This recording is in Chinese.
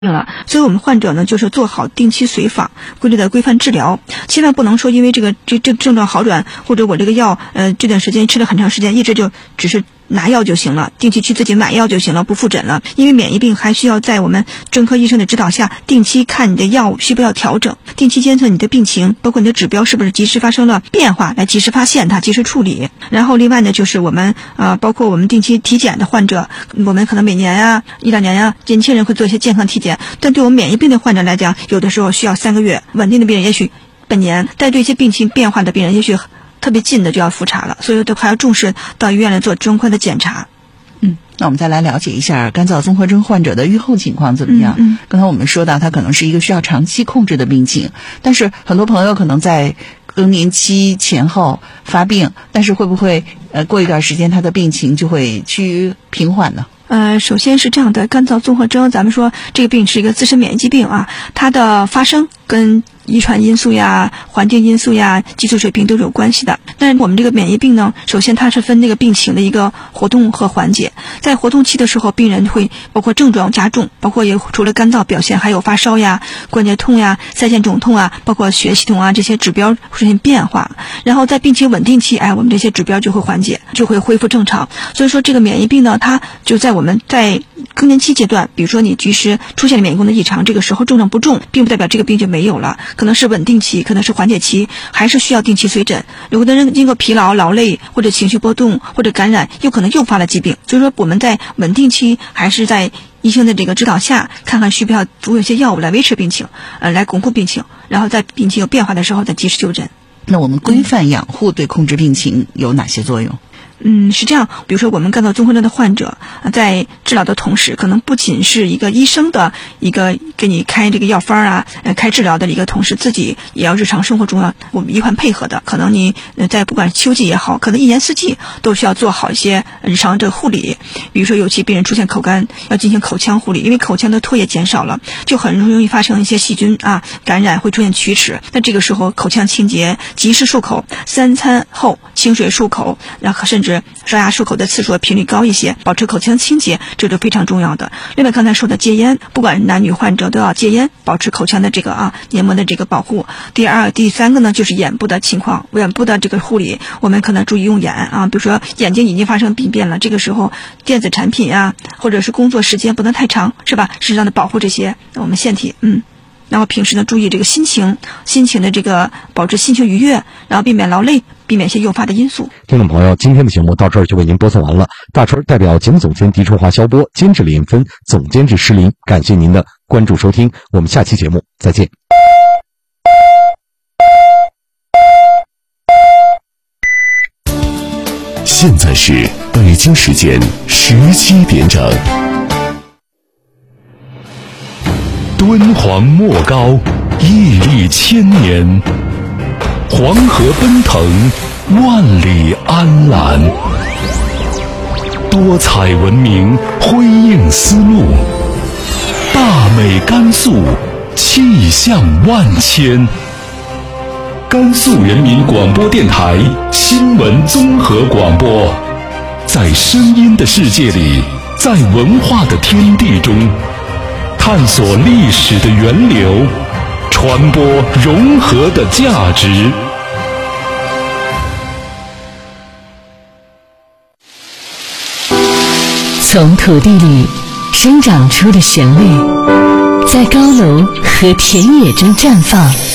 了，所以我们患者呢，就是做好定期随访，规律的规范治疗，千万不能说因为这症状好转，或者我这个药这段时间吃了很长时间，一直就只是拿药就行了，定期去自己买药就行了，不复诊了。因为免疫病还需要在我们专科医生的指导下，定期看你的药物需不要调整，定期监测你的病情，包括你的指标是不是及时发生了变化，来及时发现它，及时处理。然后另外呢，就是我们包括我们定期体检的患者，我们可能每年呀、1-2年呀，年轻人会做一些健康体检，但对我们免疫病的患者来讲，有的时候需要3个月，稳定的病人也许半年，但对一些病情变化的病人，也许特别近的就要复查了，所以都还要重视到医院来做专科的检查。 那我们再来了解一下干燥综合征患者的预后情况怎么样？刚才我们说到，它可能是一个需要长期控制的病情，但是很多朋友可能在更年期前后发病，但是会不会过一段时间他的病情就会趋于平缓呢？ 首先是这样的，干燥综合征，咱们说这个病是一个自身免疫疾病啊，它的发生跟遗传因素呀、环境因素呀、激素水平都是有关系的。但是我们这个免疫病呢，首先它是分那个病情的一个活动和缓解。在活动期的时候，病人会包括症状加重，包括也除了干燥表现，还有发烧呀、关节痛呀、腮腺肿痛啊，包括血液系统啊这些指标出现变化。然后在病情稳定期，我们这些指标就会缓解，就会恢复正常。所以说这个免疫病呢，它就在我们在更年期阶段，比如说你即使出现了免疫功能异常，这个时候症状不重，并不代表这个病就没有了，可能是稳定期，可能是缓解期，还是需要定期随诊。有的人经过疲劳、劳累或者情绪波动或者感染，有可能诱发了疾病。所以说我们在稳定期还是在医生的这个指导下，看看需不需要服用一些药物来维持病情，来巩固病情，然后在病情有变化的时候再及时就诊。 那我们规范养护对控制病情有哪些作用？ 是这样，比如说我们干燥综合征的患者在治疗的同时，可能不仅是一个医生的一个给你开这个药方啊，开治疗的一个同时，自己也要日常生活中要我们医患配合的。可能你在不管秋季也好，可能1年4季都需要做好一些日常的护理。比如说尤其病人出现口干，要进行口腔护理，因为口腔的唾液减少了，就很容易发生一些细菌感染，会出现龋齿。那这个时候口腔清洁，及时漱口，3餐后清水漱口，然后甚至刷牙漱口的次数频率高一些，保持口腔清洁，这是非常重要的。另外刚才说的戒烟，不管男女患者都要戒烟，保持口腔的这个黏膜的这个保护。第三个呢，就是眼部的情况，眼部的这个护理，我们可能注意用眼比如说眼睛已经发生病变了，这个时候电子产品或者是工作时间不能太长，是吧？适当的保护这些我们腺体。然后平时呢，注意这个心情的这个保持心情愉悦，然后避免劳累，避免一些诱发的因素。 听众朋友，今天的节目到这儿就为您播送完了。大春代表节目总监狄春华、肖波，监制李艳芬，总监制施林，感谢您的关注收听，我们下期节目再见。 现在是北京时间17点整。敦煌莫高，屹立千年；黄河奔腾，万里安澜。多彩文明，辉映丝路；大美甘肃，气象万千。甘肃人民广播电台新闻综合广播，在声音的世界里，在文化的天地中，探索历史的源流，传播融合的价值。 从土地里生长出的旋律，在高楼和田野中绽放。